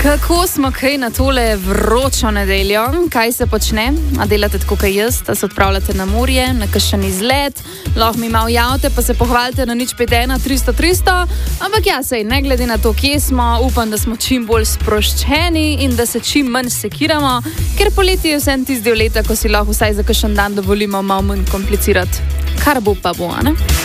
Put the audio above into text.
Kako smo kaj na tole vročo nedeljo? Kaj se počne? A delate tako kot jaz, da se odpravljate na morje, na kakšen izlet, lahko mi malo javite, pa se pohvalite na 051 300 300. Ampak ja, sej, ne glede na to, kje smo, upam, da smo čim bolj sproščeni in da se čim manj sekiramo, ker poletje je vse tisti del leta, ko si lahko vsaj za kakšen dan dovolimo malo manj komplicirati. Kar bo pa bo, ne?